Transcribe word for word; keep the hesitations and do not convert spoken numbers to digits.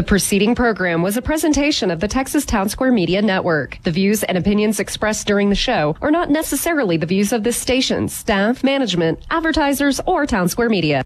preceding program was a presentation of the Texas Town Square Media Network. The views and opinions expressed during the show are not necessarily the views of this station, staff, management, advertisers, or Town Square Media.